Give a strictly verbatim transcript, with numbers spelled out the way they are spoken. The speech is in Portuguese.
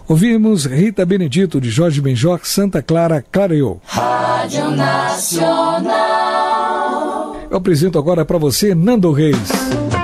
Ouvimos Rita Benedito, de Jorge Benjor, Santa Clara clareou. Rádio Nacional. Eu apresento agora para você Nando Reis.